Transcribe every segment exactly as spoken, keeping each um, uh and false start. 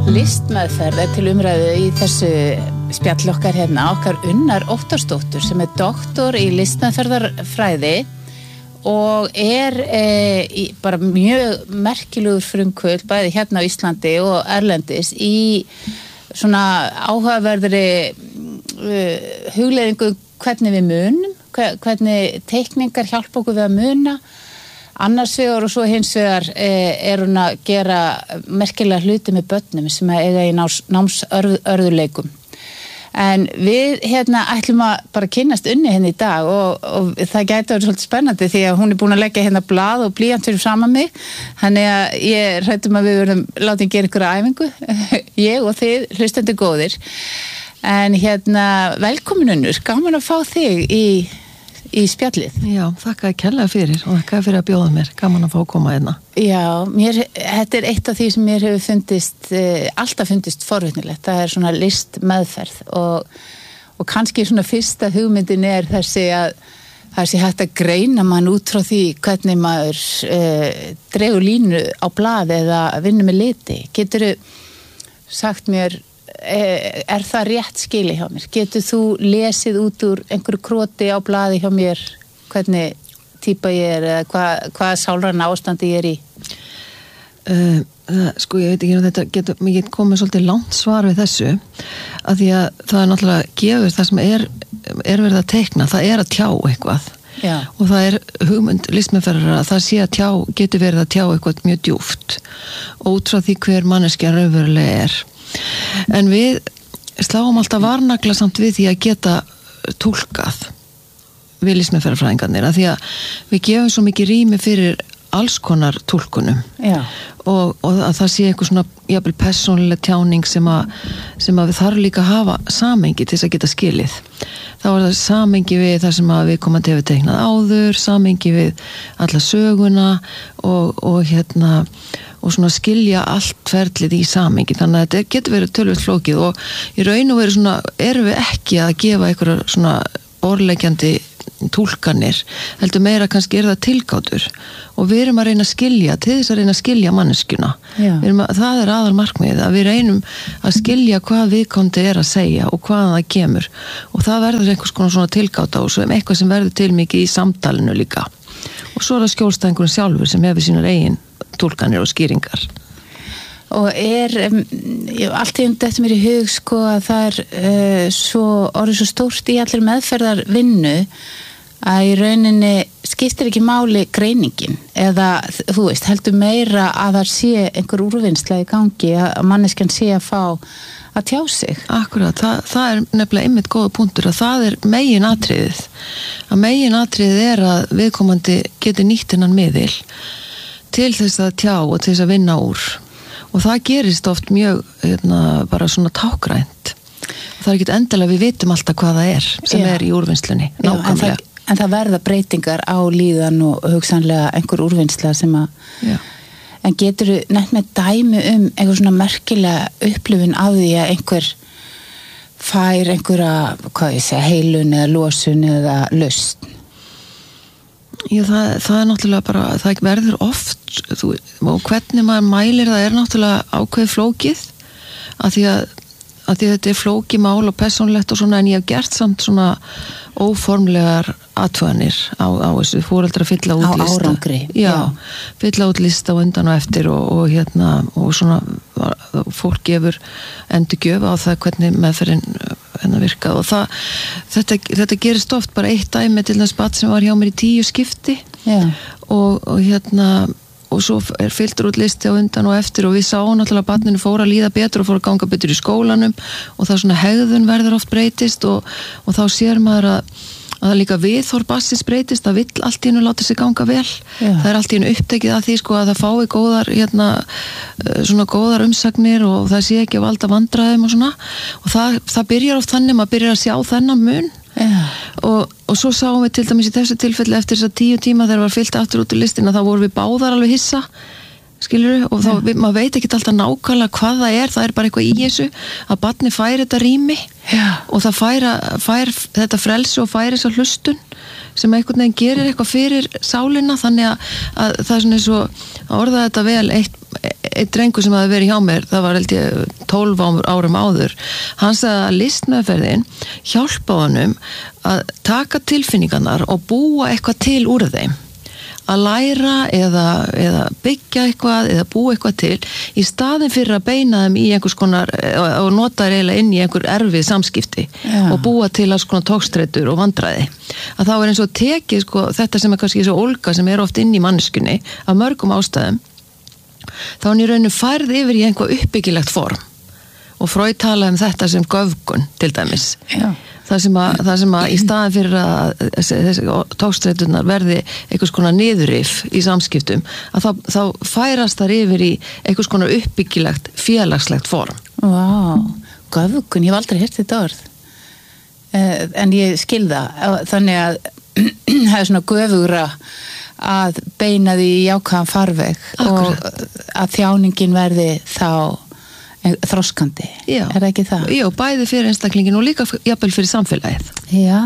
Listmeðferð er til umræðu í þessu spjall okkar hérna, okkar Unnar Óttarsdóttur sem er doktor í listmeðferðarfræði og er e, í, bara mjög merkilegur frumkvöld bæði hérna á Íslandi og erlendis í svona áhugaverðri uh, hugleiðingu hvernig við munum, hvernig teikningar hjálpa okkur við að muna. Annars vegar og svo hins vegar er hún að gera merkilega hluti með börnum sem eiga í námsörðuleikum. En við hérna ætlum að bara kynnast Unni hérna í dag og, og það gæti verið svolítið spennandi því að hún er búin að leggja hérna blað og blýant fyrir framan mig. Þannig að ég hrættum að við verðum látið gera ykkur æfingu, ég og þið hlustendur góðir. En hérna velkomin Unnur, gaman að fá þig í í spjallið. Já, þakka kærlega fyrir og þakka fyrir að bjóða mér, gaman að fá að koma hérna. Já, mér, þetta er eitt af því sem mér hefur fundist, eh, alltaf fundist forvitnilegt, það er svona listmeðferð og, og kannski svona fyrsta hugmyndin er þessi að það sé hægt að greina mann út frá því hvernig maður eh, dregur línu á blað eða vinnu með liti. Geturðu sagt mér er það rétt skili hjá mér? Getur þú lesið út úr einhverju kroti á blaði hjá mér hvernig típa ég er eða hvað, hvað sálræna ástandi ég er í? Uh, það, sko ég veit ekki um þetta getur, mér get komið svolítið langt svar við þessu að því að það er náttúrulega gefur það sem er, er verið að teikna, það er að tjá eitthvað. Já. Og það er hugmynd listmeðferðar að það sé að tjá, getur verið að tjá eitthvað mjög djúpt og út frá því hver manneskja raunverulega er. En við sláum alltaf varnagla samt við því að geta túlkað við listmeðferðarfræðingarnir að því að við gefum svo mikið rými fyrir alls konar túlkunum. Já. Og, og að það sé eitthvað svona jafnvel persónuleg tjáning sem að, sem að við þarf líka að hafa samengi til þess að geta skilið. Þá er það samengi við það sem að við komandi hefur teiknað áður, samengi við alla söguna og, og hérna og svona skilja allt ferlið í samengi. Þannig að þetta getur verið tölvöld flókið og í raun og veru svona erum við ekki að gefa einhverja svona orðleggjandi túlkanir, heldur meira kannski er það tilgátur og við erum að reyna að skilja til þess að reyna að skilja manneskjuna. Að, það er aðal markmiðið að við reynum að skilja hvað viðkomandi er að segja og hvaðan það kemur og það verður einhvers konar svona tilgáta og svo er eitthvað sem verður til mikið í samtalinu líka og svo er það skjólstæðingurinn sjálfur sem hefur sínar eigin túlkanir og skýringar. Og er um, allt í um þetta mér í hug sko að það er uh, svo, orðið svo stórt í allir meðferðar vinnu að í rauninni skiptir ekki máli greiningin eða þú veist heldur meira að það sé einhver úrvinnsla í gangi að manneskjan sé að fá að tjá sig. Akkurat, það, það er nefnilega einmitt góða punktur að það er megin atriðið að megin atriðið er að viðkomandi geti nýtt innan miðil til þess að tjá og til þess að vinna úr og það gerist oft mjög hérna, bara svona tákrænt það er ekki endilega við vitum alltaf hvað það er sem Já. Er í úrvinnslunni nákvæmlega. Já, en það verða breytingar á líðan og hugsanlega einhver úrvinnsla sem að Já. En getur þú nefnt með dæmi um einhver svona merkilega upplifun af því að einhver fær einhverja, hvað ég segja, heilun eða losun eða lust? Já, það, það er náttúrulega bara, það verður oft þú, og hvernig maður mælir það er náttúrulega ákveð flókið að því að, að því að þetta er flókið mál og persónulegt og svona en ég hef gert samt svona óformlegar athuganir á, á þessu fóreldrar að fylla út á lista. Árangri. Já, Já, fylla út lista og undan og eftir og, og hérna og svona fólk gefur endurgjöf á það hvernig meðferðin hennar virkað og það, þetta, þetta gerist oft bara eitt dæmi til þess barn sem var hjá mér í tíu skipti og, og hérna og svo er fylgdur út listi á undan og eftir og við sáum náttúrulega að barninu fór að líða betur og fór að ganga betur í skólanum og það svona hegðun verður oft breytist og, og þá sér maður að að líka viðhorf barnsins breytist, það vill allt í einu láta sig ganga vel. Já. Það er allt í einu upptekið að því sko að það fái góðar hérna, svona góðar umsagnir og það sé ekki að valda vandræðum og svona og það, það byrjar oft þannig, maður byrjar að sjá þennan mun og, og svo sáum við til dæmis í þessu tilfelli eftir þess að tíu tíma þegar var fyllt aftur út í listina þá vorum við báðar alveg hissa skilur og þá, ja. maður veit ekki alltaf nákvæmlega hvað það er, það er bara eitthvað í þessu að barni fær þetta rými ja. og það fær, fær þetta frelsi og fær þessa hlustun sem einhvern veginn gerir eitthvað fyrir sálina, þannig að, að það er svona eins og að orða þetta vel, eitt, eitt drengur sem hafi verið hjá mér, það var held ég tólf árum áður, hann sagði að listmeðferðin hjálpa honum að taka tilfinningarnar og búa eitthvað til úr þeim, að læra eða, eða byggja eitthvað eða búa eitthvað til í staðin fyrir að beina þeim í einhvers konar og nota þeir eiginlega inn í einhver erfið samskipti Já. og búa til alls konar tókstreitur og vandræði að þá er eins og tekið sko, þetta sem er kannski þessu ólga sem er oft inn í manneskunni af mörgum ástæðum þá er hann í rauninu færð yfir í einhver uppbyggilegt form og Freud talaði um þetta sem göfgun til dæmis Já. Það sem, að, það sem að í staðin fyrir að þessi tókstreitunar verði einhvers konar niðurrif í samskiptum að þá, þá færast þar yfir í einhvers konar uppbyggilegt félagslegt form. Vá, wow. Göfgun, ég hef aldrei heyrt þetta orð uh, en ég skil það þannig að það er svona göfugra að beina því í jákvæðan farveg Akkurat. Og að þjáningin verði þá þroskandi, Já. Er það ekki það? Já, bæði fyrir einstaklingin og líka jafnvel fyrir samfélagið. Já,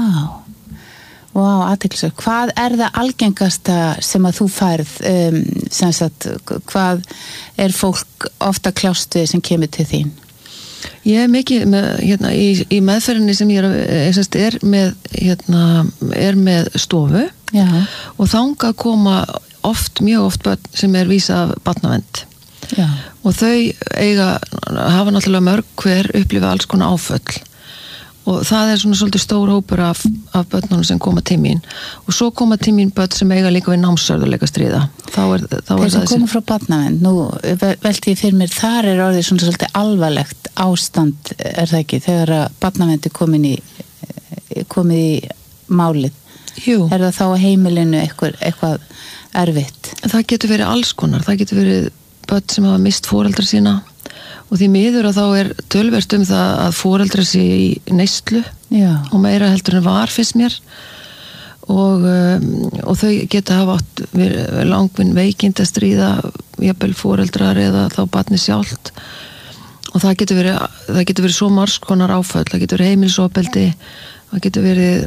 vá, athyglisvert. Hvað er það algengasta sem að þú færð, um, sem sagt, hvað er fólk ofta kljást við sem kemur til þín? Ég er mikið með, hérna, í, í meðferðinni sem ég er, er með, hérna, er með stofu Já. Og þangað koma oft, mjög oft börn sem er vísa af barnavernd. Já. Og þau eiga, hafa náttúrulega mörg hver upplifa alls konar áföll og það er svona svolítið stór hópur af, af börnunum sem koma til mín og svo koma til mín börn sem eiga líka við námsörðuleika stríða. Þá er, þá er Þeir sem koma frá barnavernd, nú velti ég fyrir mér, þar er orðið svona svolítið alvarlegt ástand, er það ekki, þegar að barnavernd er komin í, komið í málið. Jú. Er það þá á heimilinu eitthvað, eitthvað erfitt? Það getur verið alls konar, það getur verið börn sem hafa mist foreldra sína og því miður að þá er tölvert um það að foreldra sé í neyslu Já. Og meira heldur en var fyrst mér og, um, og þau geta hafa átt langvinn veikinda stríða jafnvel foreldrar eða þá barni sjálft og það getur verið, það getur verið svo margs konar áföll, það getur verið heimilisofbeldi, það getur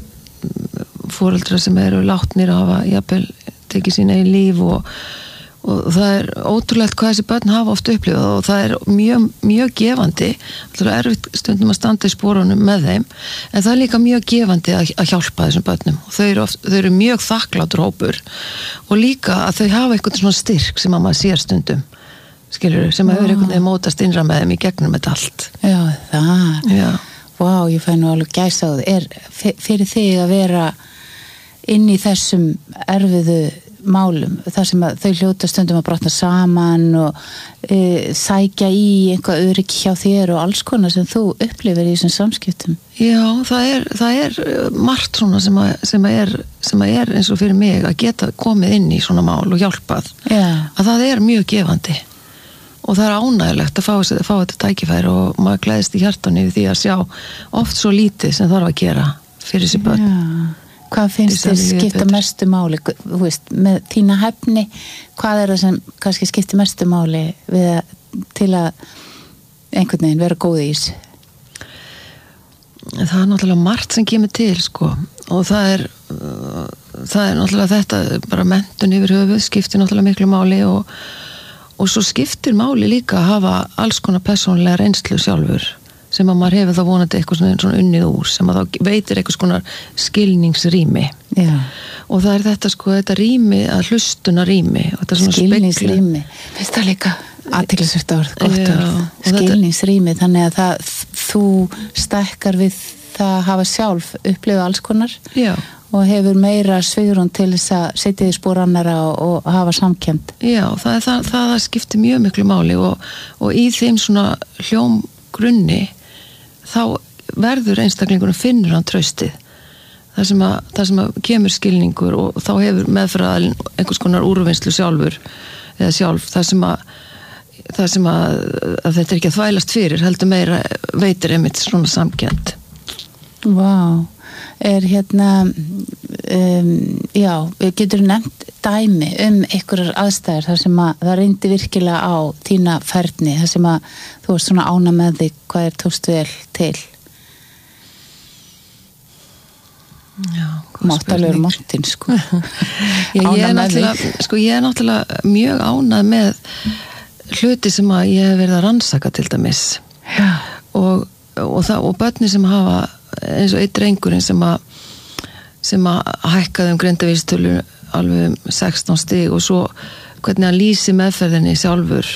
verið foreldrar sem eru látnir að hafa jafnvel tekið sín eigin líf og og það er ótrúlegt hvað þessi börn hafa oft upplifað og það er mjög, mjög gefandi, það er erfitt stundum að standa í spórunum með þeim en það er líka mjög gefandi að, að hjálpa þessum börnum og þau eru, oft, þau eru mjög þakklátur hópur og líka að þau hafa eitthvað svona styrk sem að maður sér stundum skilur, sem hefur einhvern veginn mótast innra með þeim í gegnum þetta allt. Já, það Já. Vá, ég fæ nú alveg gæsa á það. Er fyrir þig að vera inn í þessum erfiðu málum, þar sem að þau hljóta stundum að brotna saman og e, sækja í einhvað öryggi hjá þér og alls konar sem þú upplifir í þessum samskiptum? Já, það er, það er margt svona sem að, sem að er, sem að er eins og fyrir mig að geta komið inn í svona mál og hjálpað. Já. Að það er mjög gefandi og það er ánægilegt að fá, fá þetta tækifæri og maður gleðist í hjartanu við því að sjá oft svo lítið sem þarf að gera fyrir þessi börn. Já. Hvað finnst þér skipta mestu máli, þú veist, með þína hæfni, hvað er það sem kannski skipta mestu máli við að, til að einhvern veginn vera góð í þessu? Það er náttúrulega margt sem kemur til, sko, og það er, það er náttúrulega þetta, bara menntun yfir höfuð, skiptir náttúrulega miklu máli og, og svo skiptir máli líka að hafa alls konar persónulega reynslu sjálfur. Sem að maður hefur þá vonandi eitthvað svona, svona unnið úr sem að þá veitir eitthvað svona skilningsrými Já. Og það er þetta sko, þetta rými að hlustuna rými skilningsrými, finnst það líka athyglisvert orð, gott Já, orð skilningsrými, þannig að það, þú stækkar við það að hafa sjálf upplifa alls konar Já. Og hefur meira svigrún til þess að setja í spór annara og, og hafa samkennd. Já, það er það, það að skipti mjög miklu máli og, og í þeim svona hljómgrunni þá verður einstaklingunum finnur hann traustið það sem, að, það sem að kemur skilningur og þá hefur meðfræðalinn einhvers konar úrvinnslu sjálfur eða sjálf það sem að, það sem að, að þetta er ekki að þvælast fyrir heldur meira veitir einmitt svona samkennd. Vá, er hérna um, já, getur nefnt dæmi um einhverjar aðstæður þar sem að það reyndi virkilega á þína ferni, þar sem að þú varst svona ána með þig, hvað er tókst vel til? Já, máttalegur Martin sko. Já, ég er náttúrulega sko ég er náttúrulega mjög ánað með hluti sem að ég hef verið að rannsaka til dæmis. Já. og, og, það, og börni sem hafa eins og einn drengurinn sem að sem að hækkaði um greindavísitölu alveg um sextán stig og svo hvernig hann lýsi meðferðinni sjálfur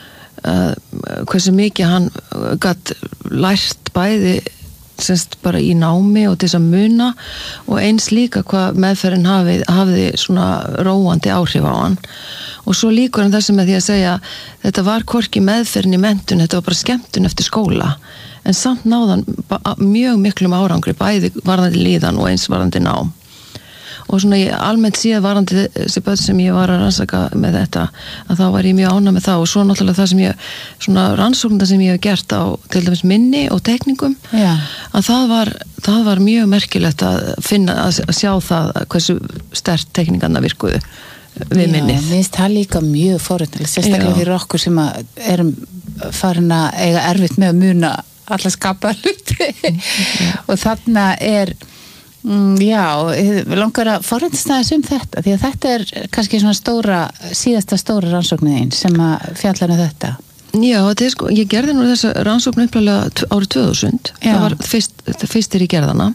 uh, hversu mikið hann gat lært bæði semst bara í námi og til þess að muna og eins líka hvað meðferðin hafið, hafði svona róandi áhrif á hann og svo líkur hann þessu með því að segja þetta var hvorki meðferðin í menntun, þetta var bara skemmtun eftir skóla en samt náðan mjög miklum árangri bæði varðandi líðan og eins varðandi nám og svona ég almennt síðan varðandi þessi börn sem ég var að rannsaka með þetta að þá var ég mjög ánægð með það og svo náttúrulega það sem ég svona rannsóknir sem ég hef gert á til dæmis minni og tekningum Já. Að það var, það var mjög merkilegt að finna að sjá það hversu sterkt tekningarna virkuðu við minnið. Já, mér finnst það líka mjög forréttnilegt, sérstaklega fyrir okkur sem að erum farin að eiga erfitt með að muna alla skapa hluti og þarna er Mm, já, við langar að forréttast aðeins um þetta því að þetta er kannski svona stóra síðasta stóra rannsóknin sem að fjallar um þetta. Já, þetta er sko, ég gerði nú þessa rannsókn upplega árið tvö þúsund, Já. Það var fyrst, fyrstir í gerðana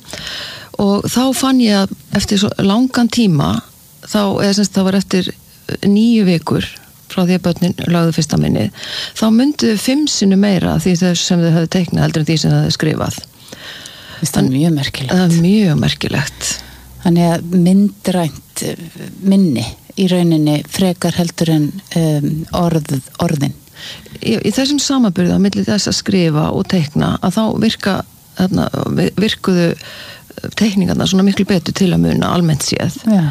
og þá fann ég að eftir svo langan tíma þá, eða semst það var eftir níu vikur frá því að börnin lagðu fyrsta minni, þá mynduðu fimm sinni meira því þess sem þau höfðu teiknað heldur en því sem þau höfðu skrifað. Það er mjög merkilegt. Það er mjög merkilegt. Þannig að myndrænt minni í rauninni frekar heldur en um, orð, orðin. Í, í þessum samanburði á milli þess að skrifa og teikna að þá virka, þarna, virkuðu teikningarna svona miklu betur til að muna almennt séð. Já.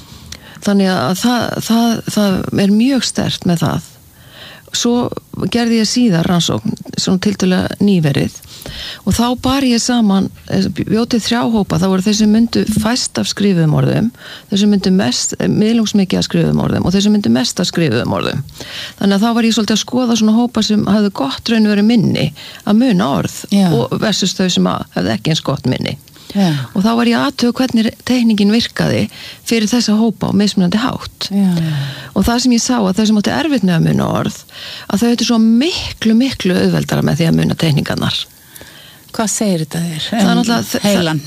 Þannig að það, það, það er mjög sterkt með það. Svo gerði ég síðar rannsókn, svona tiltölulega nýverið og þá bar ég saman, bjótið þrjá hópa, þá voru þeir sem myndu fæst af skrifuðum orðum, þeir sem myndu mest, miðlungsmikið af skrifuðum orðum og þeir sem myndu mest af skrifuðum orðum. Þannig að þá var ég svolítið að skoða svona hópa sem hafði gott raun verið minni að muna orð Já. Og versus þau sem hafði ekki eins gott minni. Já. Og þá var ég að athuga hvernig teikningin virkaði fyrir þessa hópa á mismunandi hátt Já. Og það sem ég sá að þau sem átti erfitt með að muna orð að þau hefði svo miklu miklu auðveldara með því að muna teikningarnar. Hvað segir þetta þér? Það er náttúrulega heilan.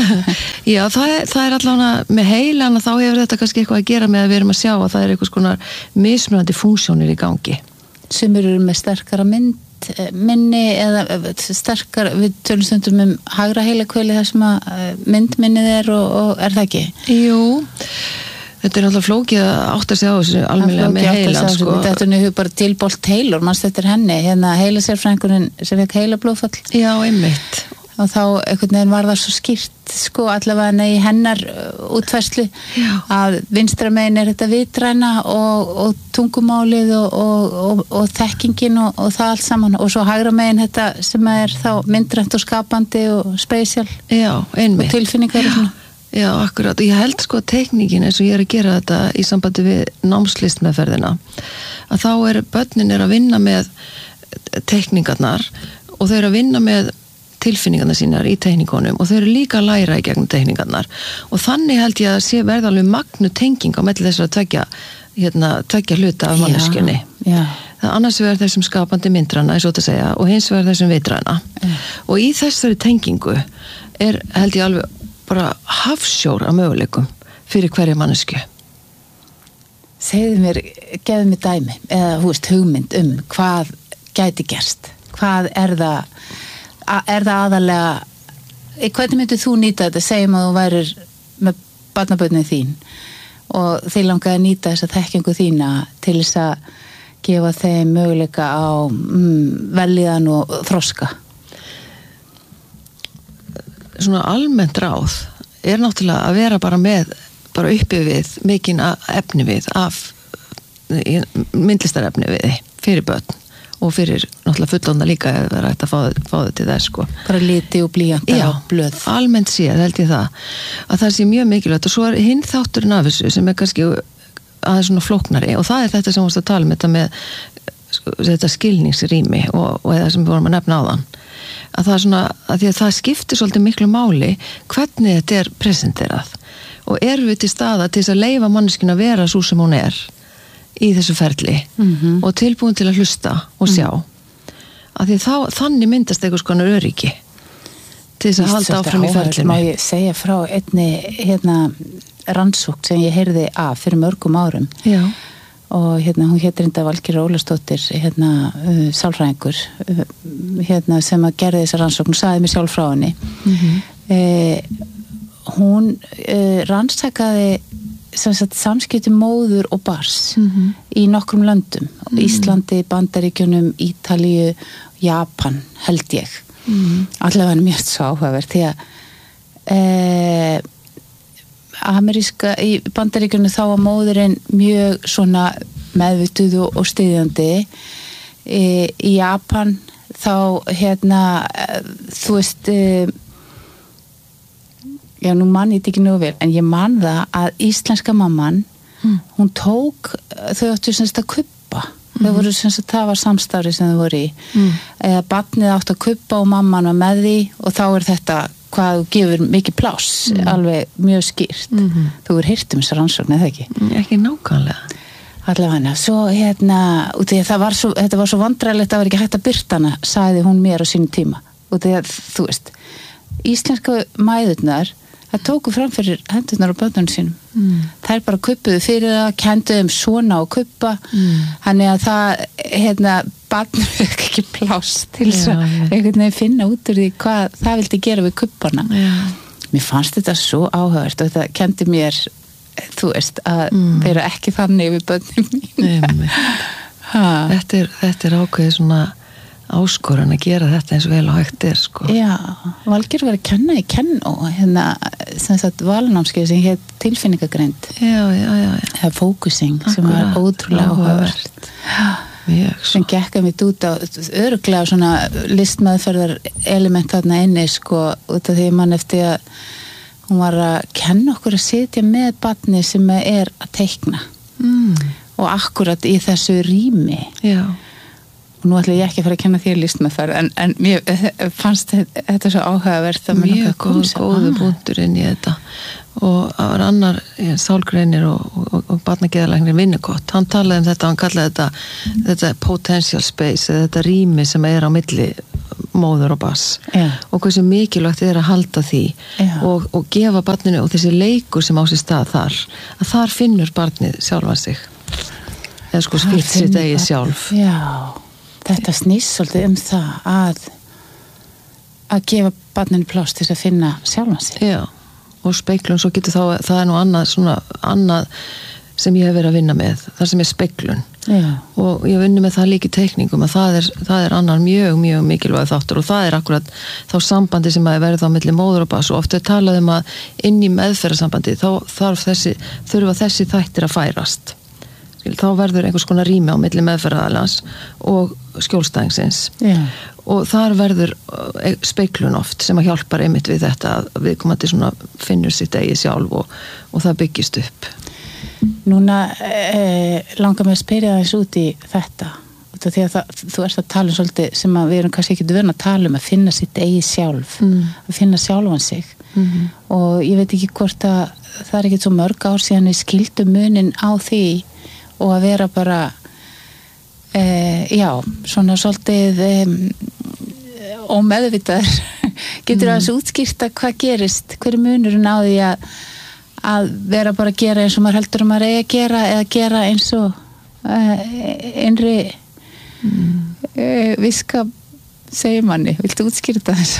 Já, það er, það er allavega með heilan að þá hefur þetta kannski eitthvað að gera með að við erum að sjá að það er eitthvað skonar mismunandi funksjónir í gangi. Sem eru með sterkara mynd minni eða sterkar við tölum stundum um hægra heilahveli þar sem að myndminnið er og, og er það ekki? Jú, þetta er alltaf flókið að átta sig á þessu almennilega með heilan sko. Þetta er nú bara til Bolt Taylor, mann stættir henni hérna heilasérfræðingurinn sem fekk heilablóðfall. Já, einmitt. Og þá einhvern veginn var það svo skýrt sko allavega í hennar útfærslu Já. Að vinstra megin er þetta vitræna og, og tungumálið og, og, og, og þekkingin og, og það allt saman og svo hægra megin þetta sem er þá myndrænt og skapandi og spesial Já, einmitt. Og tilfinningar Já. Já, akkurat. Ég held sko að teikningin eins og ég er að gera þetta í sambandi við námslistmeðferðina að þá er börnin er að vinna með teikningarnar og þau eru að vinna með tilfinningarna sínar í teikningunum og þau eru líka að læra í gegnum teikningarnar og þannig held ég að sé verða alveg magnu tenging á milli þessar að tvekja hérna, tvekja hluta af manneskjunni. Já, já. Það annars verður þessum skapandi myndræna eins og þetta segja og hins verður þessum vitræna já. Og í þessari tengingu er held ég alveg bara hafsjór af möguleikum fyrir hverja mannesku. Segðu mér, gefðu mér dæmi eða húst hugmynd um hvað gæti gerst, hvað er það er það aðalega hvernig myndir þú nýta þetta segjum að þú værir með barnabörnin þín og þið langaði að nýta þessa þekkingu þína til þess að gefa þeim möguleika á mm, velíðan og þroska Svona almennt ráð er náttúrulega að vera bara með bara uppi við mikinn efni við af myndlistarefni við fyrir börn og fyrir náttúrulega fullorðna líka eða það er hægt að fá, fá þetta til þess sko. Bara liti og blýjanta og blöð. Já, almennt séð held ég það að það sé mjög mikilvægt og svo er hinn þátturinn af þessu sem er kannski aðeins svona flóknari og það er þetta sem við varst að tala um þetta með sko, þetta skilningsrými og, og það sem við vorum að nefna á þann að það er svona, að því að það skiptir svolítið miklu máli hvernig þetta er presenterað og erum við til staða til þess að leyfa manneskinu að vera svo sem hún er í þessu ferli mm-hmm. og tilbúin til að hlusta og sjá mm. að því þá, þannig myndast einhvers konar öryggi til þess að halda áfram í ferlinu. Má ég segja frá einni hérna, rannsókn sem ég heyrði af fyrir mörgum árum Já. Og hérna hún hétt reynda Valgerður Ólafsdóttir hérna uh, sálfræðingur uh, hérna sem að gerði þessa rannsókn og sagði mér sjálf frá henni mm-hmm. uh, hún uh, rannsakaði sem sagt samskipti móður og bars mm-hmm. í nokkrum löndum mm-hmm. Íslandi, Bandaríkjunum, Ítalíu Japan held ég mm-hmm. allavega er mjög svo áhugavert því að uh, ameríska í Bandaríkjunum þá var móðurinn mjög svona meðvituð og styðjandi í, í Japan þá hérna þú veist já nú man ég þetta ekki nú vel en ég man það að íslenska mamman mm. hún tók þau áttu semst að kuppa mm. þau voru semst að það var samstarfi sem þau voru í mm. eða barnið átt að kuppa og mamman var með því og þá er þetta hvað þú gefur mikið pláss mm. alveg mjög skýrt mm-hmm. þú er heyrt um þessar rannsókn eða ekki ekki nákvæmlega allavega, svo hérna út í að það var svo, þetta var svo vandræðilegt að það var ekki hægt að birta hana, sagði hún mér á sínum tíma út í að, þú veist íslenska mæðurnar það tóku fram fyrir hendurnar á börnunum sínum mm. þær bara kuppuðu fyrir það kenduðu um svona og kuppa mm. þannig að það, hérna barnur ekki pláss til þess að einhvern veginn finna út úr því hvað það vildi gera við kuppana Já. Mér fannst þetta svo áhugavert og þetta kendi mér þú veist að mm. vera ekki þannig við börnum mín þetta er, þetta er ákveðið svona áskorun að gera þetta eins og vel og hægt er sko. Já, Valgerður var að kenna í kenn og hérna sem sagt valnámskeið sem hétt tilfinningagreind já, já, já, já. eða fókusing sem var ótrúlega áhugavert Mjög sem gekk að mitt út á öruglega svona listmeðferðar element þarna inni sko út af því mann eftir að hún var að kenna okkur að sitja með barni sem er að teikna mm. og akkurat í þessu rými Já og nú ætla ég ekki að fara að kenna þér listmeðferð en, en mér fannst þetta svo áhugavert að mjög góð, góðu búntur inn í þetta og það var annar sálgreinir og, og, og barnageðalæknir Vinnukott, hann talaði um þetta hann kallaði þetta, þetta potential space eða þetta rými sem er á milli móður og bass Já. Og hversu mikilvægt er að halda því og, og gefa barninu og þessi leikur sem á sér stað þar að þar finnur barnið sjálfa sig eða sko skipt sitt eigi sjálf Já Þetta snýst svolítið um það að að gefa barninu pláss til að finna sjálfan sig. Já, og speiklun svo getur þá, það er nú annað svona annað sem ég hef verið að vinna með, það sem er speiklun. Já. Og ég vinni með það líka í teikningum að það er, það er annar mjög, mjög mikilvæg þáttur og það er akkurat þá sambandi sem að verða á milli móður og bass og oft er talað um að inn í meðferðarsambandi þá þarf þessi, þurfa þessi þættir að færast. Þá verður einhvers konar rými á milli meðferðaraðilans og skjólstæðingsins yeah. og þar verður speiklun oft sem að hjálpar einmitt við þetta að viðkomandi svona finnur sitt eigi sjálf og, og það byggist upp. Núna eh, langar mér að spyrja þess út í þetta út af því að það, þú ert að tala um svolítið sem að við erum kannski ekki vön að tala um að finna sitt eigi sjálf mm. að finna sjálfan sig mm-hmm. og ég veit ekki hvort að það er ekki svo mörg ár síðan við skildum munin á því og að vera bara e, já, svona svolítið e, ómeðvitaður getur mm. aðeins útskýrta hvað gerist, hver er munurinn á því að, að vera bara að gera eins og maður heldur að maður eigi að gera eða gera eins og e, einri mm. e, viska segir manni, viltu útskýrta þess?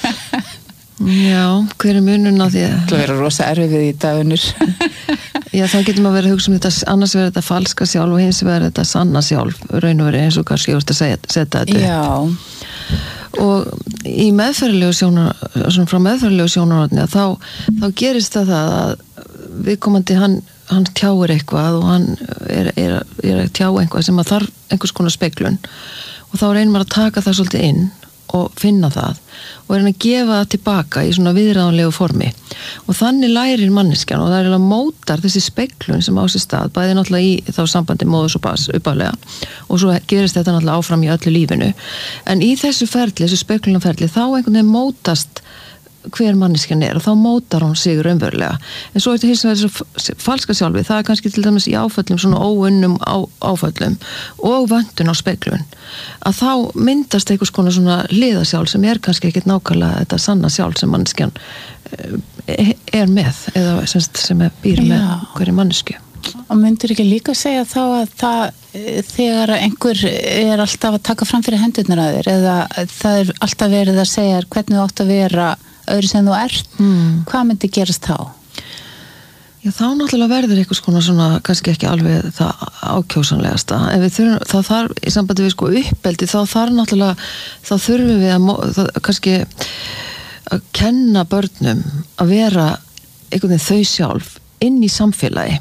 Já, hver er munurinn á því að það vera rosa erfið í dagunur Já, þá getur maður verið að hugsa um þetta, annars verður þetta falska sjálf og hins verður þetta sanna sjálf, raun og verið eins og kannski ég vorst að segja, setja þetta Já. Og í meðferðilegu sjónar, svona frá meðferðilegu sjónarhorni, þá, þá gerist það það að viðkomandi hann, hann tjáir eitthvað og hann er, er, er að tjá eitthvað sem að þarf einhvers konar speiklun og þá reynir maður að taka það svolítið inn og finna það og er hann að gefa það tilbaka í svona viðráðanlegu formi og þannig lærir manneskjan og það er að mótar þessi speglun sem á sér stað bæði náttúrulega í þá sambandi móðus og barns uppálega og svo gerist þetta náttúrulega áfram í öllu lífinu en í þessu ferli, þessu speglunarferli þá einhvern veginn mótast hver manneskjan er og þá mótar hún sig raunverulega en svo er þetta hins vegar þessu falska sjálfi það er kannski til dæmis í áföllum svona óunnum á, áföllum og vöndun á speglun að þá myndast einhvers konar svona hliðasjálf sem er kannski ekkert nákvæmlega þetta sanna sjálf sem manneskjan er með eða sem, sem er býr með hverju mannesku og myndir ekki líka segja þá að það þegar einhver er alltaf að taka fram fyrir hendurnar að þér eða það er alltaf verið að segja hvernig þú átt að vera öðru sem þú ert, mm. hvað myndi gerast þá? Já, þá náttúrulega verður einhvers konar svona, kannski ekki alveg það ákjósanlegasta, en við þurfum, það þarf, í sambandi við sko uppeldi, þá þarf náttúrulega, þá þurfum við að, það, kannski að kenna börnum að vera einhvern veginn þau sjálf inn í samfélagi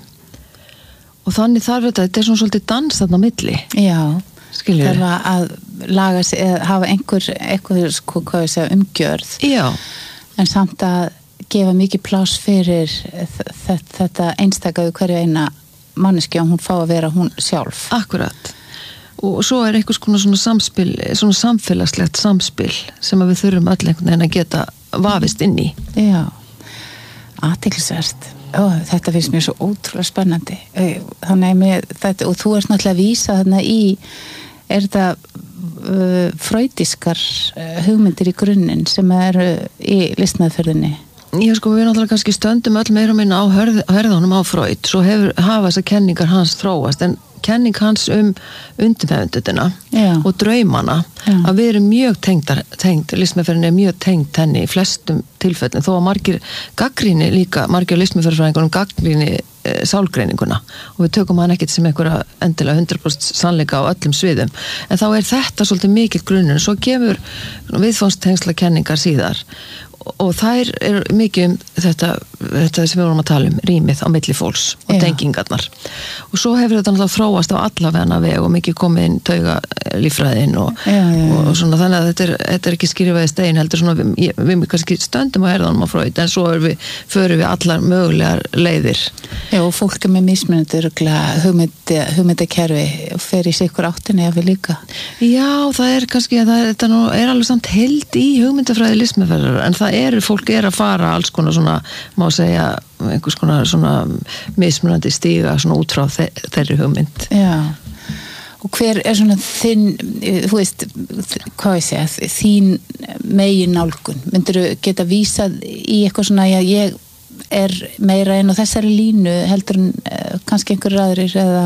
og þannig þarf þetta, þetta er svona svolítið dans þarna á milli. Já. Skilur þarf að laga sig eða hafa einhver, einhver sko, hvað ég segja, umgjörð já. En samt að gefa mikið pláss fyrir þetta einstakaðu hverju eina manneskja og hún fá að vera hún sjálf akkurat og svo er einhvers konar svona samspil svona samfélagslegt samspil sem að við þurfum öll einhvern veginn að geta vafist inn í já, athyglisvert Ó, þetta finnst mér svo ótrúlega spennandi þannig með þetta og þú ert náttúrulega að vísa þarna í er þetta uh, freudiskar uh, hugmyndir í grunninn sem eru í listmeðferðinni Já sko við náttúrulega kannski stöndum öll meira og minna á hörðunum á Freud svo hefur, hafa þessar kenningar hans þróast en kenning hans um undirmeðvitundina og draumana Já. Að við erum mjög tengdar, tengd listmeðferðin er mjög tengd henni í flestum tilfellin þó að margir gagnrýni líka margir listmeðferðfræðingunum gagnrýni e, sálgreininguna og við tökum hann ekkert sem einhverja endilega hundrað prósent sannleika á öllum sviðum en þá er þetta svolítið mikill grunnur svo gefur viðfangstengsla kenningar síðar og þær er mikið um þetta, þetta sem við vorum að tala um rýmið á milli fólks og Já. Tengingarnar og svo hefur þetta náttúrulega þróast á allavegna veg og mikið komið inn tauga líffræðin og, já, já, já. og svona þannig að þetta er, þetta er ekki skrifaði stein heldur svona við, við kannski stöndum á herðanum á Freud en svo við, förum við allar mögulegar leiðir Já og fólk er með mismunandi hugmyndi, hugmyndakerfi og fer í sikur áttinni að við líka Já það er kannski það er, þetta nú, er alveg samt held í hugmyndafræði listmeðferðar en það er, fólk er að fara alls konar svona, má segja einhvers konar svona mismunandi stíga svona út frá þeirri hugmynd Já og hver er svona þinn þú veist, hvað ég segja þín megin nálgun myndirðu geta vísað í eitthvað svona já, ég er meira inn á þessari línu heldur en uh, kannski einhverjir aðrir eða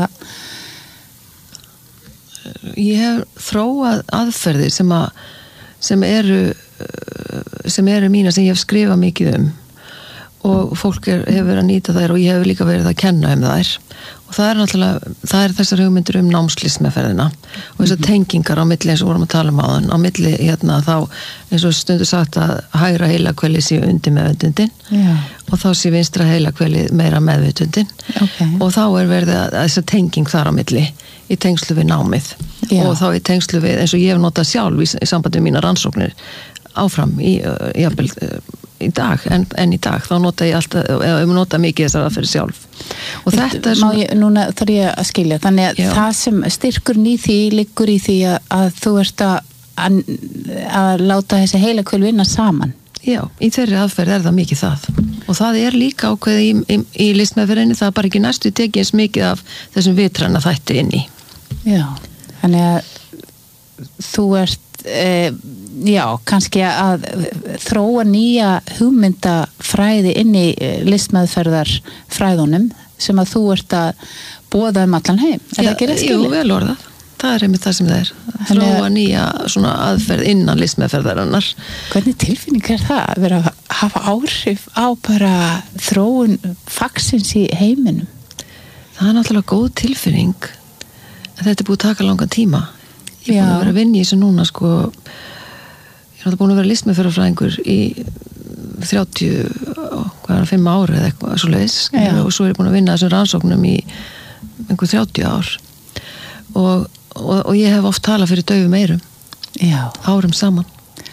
Ég hef þróað aðferðir sem að sem eru sem eru mína sem ég hef skrifað mikið um og fólk er, hefur verið að nýta þær og ég hef líka verið að kenna um þær og það er náttúrulega, það er þessar hugmyndir um námslistmeðferðina og þessar tengingar á milli eins og vorum að tala um áðan á milli hérna þá eins og stundu sagt að hægra heilahvelið sé undir meðvitundin Já. Og þá sé vinstra heilahvelið meira meðvitundin okay. og þá er verið að, að þessar tenging þar á milli í tengslu við námið Já. Og þá í tengslu við eins og ég hef notað sjálf í, í sambandi með mína rannsóknir áfram í, jafnvel, í dag en, en í dag, þá nota ég alltaf eða um nota mikið þessar aðferð sjálf og þetta, þetta er svona ég, núna þarf ég að skilja þannig að Já. Það sem styrkurinn í því liggur í því að, að þú ert að, að, að láta þessi heilahvel vinna saman Já, í þeirri aðferð er það mikið það og það er líka ákveðið í, í, í listmeðferðinni, það er bara ekki næstu tekið eins mikið af þessum vitræna þætti inn í Já, þannig að þú ert e, já, kannski að þróa nýja hugmyndafræði inn í listmeðferðar fræðunum sem að þú ert að boða um allan heim. Er Já, það ekki rétt skilið? Jú, vel orðað. Það er einmitt það sem það er. Þróa nýja svona aðferð innan listmeðferðarinnar. Hvernig tilfinning er það að vera að hafa áhrif á bara þróun fagsins í heiminum? Það er náttúrulega góð tilfinning að þetta er búið að taka langan tíma. Ég er búin að vera að vinna í þessu núna sko ég er náttúrulega búin að vera listmeðferðarfræðingur í þrjátíu hvað er það, fimm ári eða eitthvað svoleiðis og svo er ég búin að vinna þessum rannsóknum í einhver þrjátíu ár og, og, og ég hef oft talað fyrir daufum eyrum Já. árum saman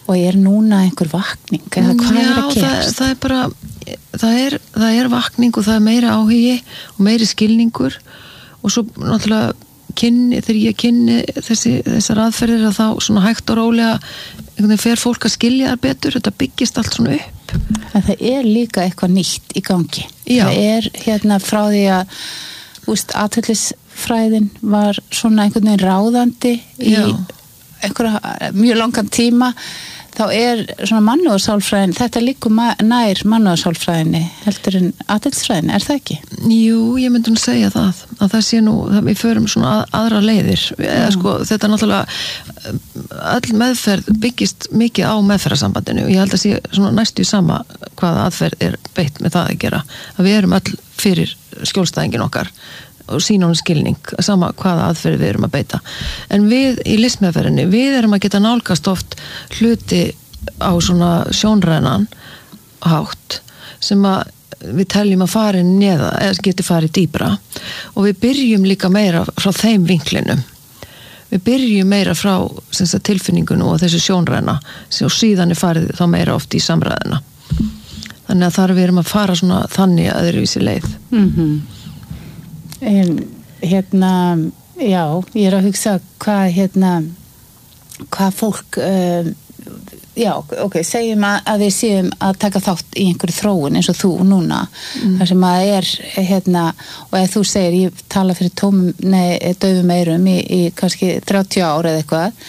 Og er núna einhver vakning eða hvað Já, er að gerast? Það, það er bara það er, það er vakning og það er meira áhugi og meiri skilningur og svo náttúrulega kynni, þegar ég kynni þessi, þessar aðferðir að þá svona hægt og rólega einhvern veginn fer fólk að skilja það betur, þetta byggist allt svona upp. En það er líka eitthvað nýtt í gangi. Já. Það er hérna frá því að úst, atferlisfræðin var svona einhvern veginn ráðandi í Já. einhverja mjög langan tíma, þá er svona mannúðarsálfræðin, þetta líkur ma- nær mannúðarsálfræðinni heldur en atferlisfræðin, er það ekki? Jú, ég myndi nú segja það að það sé nú, það, við förum svona að, aðra leiðir eða sko, þetta er náttúrulega all meðferð byggist mikið á meðferðarsambandinu og ég held að sé svona næstu sama hvaða aðferð er beitt með það að gera, að við erum öll fyrir skjólstæðingin okkar og sína hún skilning, sama hvaða aðferð við erum að beita. En við í listmeðferðinni, við erum að geta nálgast oft hluti á svona sjónrænan hátt sem að við teljum að fara neða, eða geti farið dýpra og við byrjum líka meira frá þeim vinklinum. Við byrjum meira frá sagt, tilfinningunum og þessu sjónræna og síðan er farið þá meira oft í samræðina. Þannig að þar við erum að fara svona þannig að öðruvísi leið. Mhm. En, hérna, já, ég er að hugsa hvað, hérna, hvað fólk, uh, já, ok, segjum að, að við séum að taka þátt í einhverju þróun eins og þú núna, mm. þar sem að er, hérna, og ef þú segir, ég tala fyrir tómum, nei, döfum eirum í, í kannski þrjátíu ár eða eitthvað,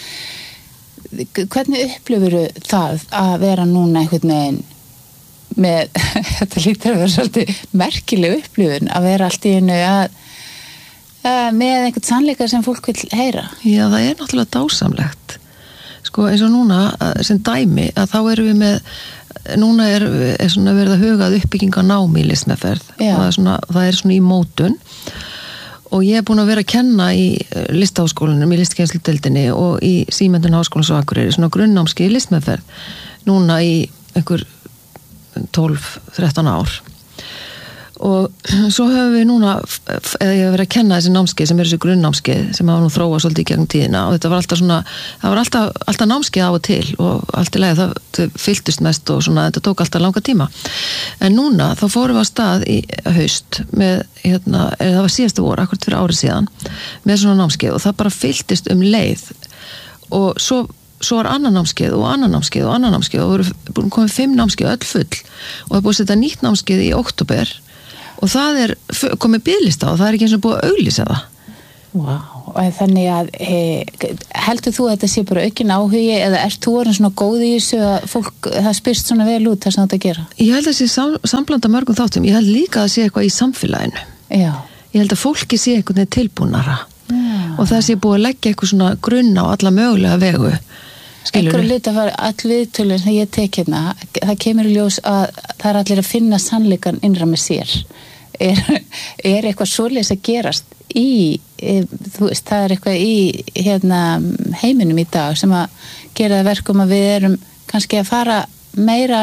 hvernig upplifir það að vera núna einhvern veginn með, þetta lítur að vera svolítið merkileg upplifun að vera allt í einu að, að með einhvern sannleika sem fólk vil heyra. Já, það er náttúrulega dásamlegt. Sko eins og núna sem dæmi að þá erum við með, núna er, er svona verið að huga að uppbygging á námi í listmeðferð og það er, svona, það er svona í mótun og ég er búin að vera að kenna í listaháskólanum, í listkennsludeildinni og í Símenntun Háskólans á Akureyri, svona grunnnámski í listmeðferð núna í einhver tólf þrettán ár og svo höfum við núna eða ég hef verið að kenna þessi námskeið sem er þessi grunnnámskeið sem hafa nú þróað svolítið í gegnum tíðina og þetta var alltaf svona, það var alltaf, alltaf námskeið á og til og allt í lagi það, það fylltist mest og svona, þetta tók alltaf langa tíma en núna þá fórum við á stað í haust með, hérna, það var síðasta vor akkurat fyrir árið síðan með svona námskeið og það bara fylltist um leið og svo svo var annan námskeið og annan námskeið og annan námskeið og voru búin komið fimm námskeið öll full og það er búið að setja nýtt námskeið í október og það er komið biðlista og það er ekki eins og búið að auglýsa það. Vá, wow. Og þannig að he, heldur þú að þetta sé bara aukin áhugi eða ert þú orðin svona góð í þessu að fólk, það spyrst svona vel út það sem þetta gera? Ég held að það sé sam, samblanda mörgum þáttum, ég held líka að það sé eitthvað í samfélaginu. Já. Ég held að fólki sé eitthvað tilbúnara Já. Og það sé búið að leggja eitthvað svona grunn á alla mögulega vegu. Einhverju hluti að fara all viðtölur sem ég tek hérna, það kemur í ljós að það er allir að finna sannleikan innra með sér. Er, er eitthvað svoleiðis að gerast í, þú veist, það er eitthvað í hérna, heiminum í dag sem að gera það verkum að við erum kannski að fara meira